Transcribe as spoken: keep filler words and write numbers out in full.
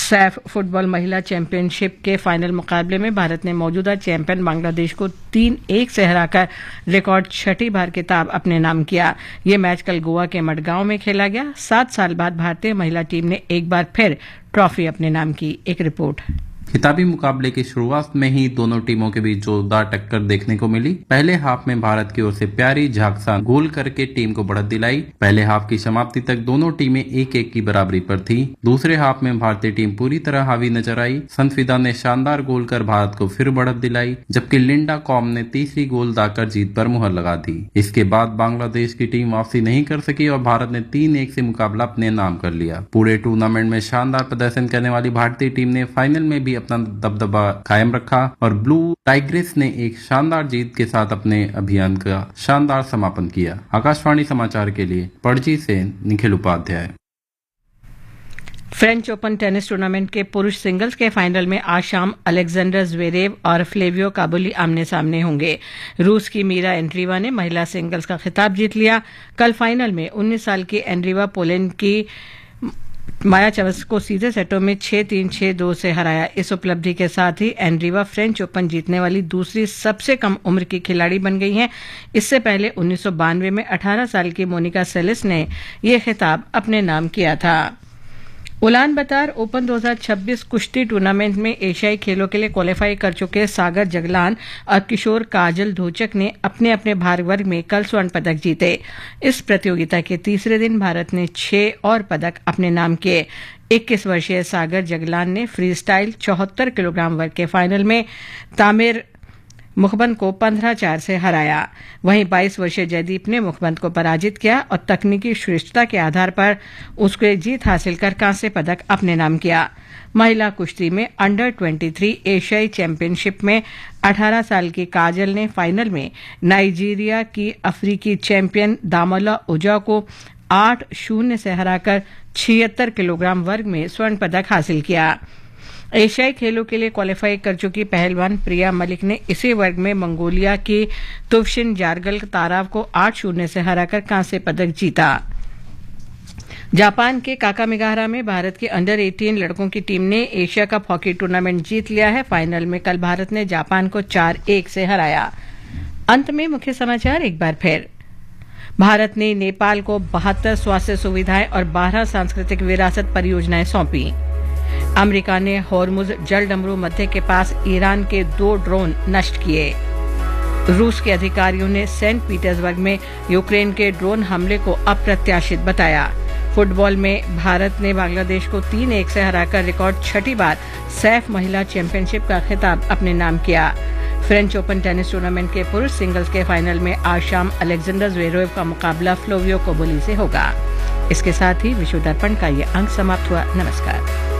Saif football महिला championship के final मुकाबले में भारत ने मौजूदा चैंपियन बांग्लादेश को तीन एक से हराकर रिकॉर्ड छठी बार खिताब अपने नाम किया। ये मैच कल गोवा के मडगांव में खेला गया। सात साल बाद भारतीय महिला टीम ने एक बार फिर ट्रॉफी अपने नाम की। एक रिपोर्ट। खिताबी मुकाबले की शुरुआत में ही दोनों टीमों के बीच जोरदार टक्कर देखने को मिली। पहले हाफ में भारत की ओर से प्यारी झाकसा गोल करके टीम को बढ़त दिलाई। पहले हाफ की समाप्ति तक दोनों टीमें एक एक की बराबरी पर थी। दूसरे हाफ में भारतीय टीम पूरी तरह हावी नजर आई। संतविदा ने शानदार गोल कर भारत को फिर बढ़त दिलाई, जबकि लिंडा कॉम ने तीसरी गोल दाकर जीत पर मुहर लगा दी। इसके बाद बांग्लादेश की टीम वापसी नहीं कर सकी और भारत ने तीन एक से मुकाबला अपने नाम कर लिया। पूरे टूर्नामेंट में शानदार प्रदर्शन करने वाली भारतीय टीम ने फाइनल में भी अपना दबदबा कायम रखा और ब्लू टाइग्रेस ने एक शानदार जीत के साथ अपने अभियान का शानदार समापन किया। आकाशवाणी समाचार के लिए पणजी से Nikhil Upadhyay. French open tennis tournament के पुरुष सिंगल्स के फाइनल में आज शाम अलेक्जेंडर ज़्वेरेव और फ्लेवियो काबुली आमने सामने होंगे। रूस की मीरा एंड्रीवा ने महिला सिंगल्स का खिताब जीत लिया। कल फाइनल में उन्नीस साल की एंड्रीवा पोलैंड की माया चवस को सीधे सेटों में छह तीन छह दो से हराया। इस उपलब्धि के साथ ही एंड्रीवा फ्रेंच ओपन जीतने वाली दूसरी सबसे कम उम्र की खिलाड़ी बन गई हैं। इससे पहले उन्नीस सौ बानवे में अठारह साल की मोनिका सेलिस ने यह खिताब अपने नाम किया था। उलान बतर ओपन दो हज़ार छब्बीस कुश्ती टूर्नामेंट में एशियाई खेलों के लिए क्वालिफाई कर चुके सागर जगलान और किशोर काजल धोचक ने अपने अपने भार वर्ग में कल स्वर्ण पदक जीते। इस प्रतियोगिता के तीसरे दिन भारत ने छह और पदक अपने नाम किए। इक्कीस वर्षीय सागर जगलान ने फ्री स्टाइल चौहत्तर किलोग्राम वर्ग के फाइनल में तामिर मुखबंद को पंद्रह चार से हराया। वहीं बाईस वर्षीय जयदीप ने मुखबंद को पराजित किया और तकनीकी श्रेष्ठता के आधार पर उसको जीत हासिल कर कांस्य पदक अपने नाम किया। महिला कुश्ती में अंडर तेईस एशियाई चैंपियनशिप में अठारह साल की काजल ने फाइनल में नाइजीरिया की अफ्रीकी चैंपियन दामोला ओजा को आठ शून्य से हराकर छिहत्तर किलोग्राम वर्ग में स्वर्ण पदक हासिल किया। एशियाई खेलों के लिए क्वालिफाई कर चुकी पहलवान प्रिया मलिक ने इसी वर्ग में मंगोलिया की तुवशिन जारगल ताराव को आठ शून्य से हराकर कांस्य पदक जीता। जापान के काकामिगाहरा में भारत की अंडर अठारह लड़कों की टीम ने एशिया कप हॉकी टूर्नामेंट जीत लिया है। फाइनल में कल भारत ने जापान को चार एक से हराया। अंत में मुख्य समाचार एक बार फिर। भारत ने नेपाल को बहत्तर स्वास्थ्य सुविधाएं और बारह सांस्कृतिक विरासत परियोजनाएं सौंपी। अमेरिका ने हॉर्मुज जल डमरू मध्य के पास ईरान के दो ड्रोन नष्ट किए। रूस के अधिकारियों ने सेंट पीटर्सबर्ग में यूक्रेन के ड्रोन हमले को अप्रत्याशित बताया। फुटबॉल में भारत ने बांग्लादेश को तीन एक से हराकर रिकॉर्ड छठी बार सैफ महिला चैंपियनशिप का खिताब अपने नाम किया। फ्रेंच ओपन टेनिस टूर्नामेंट के पुरुष सिंगल्स के फाइनल में आज शाम अलेक्जेंडर ज़्वेरेव का मुकाबला फ्लेवियो काबुली से होगा। इसके साथ ही विश्व दर्पण का ये अंक समाप्त हुआ। नमस्कार।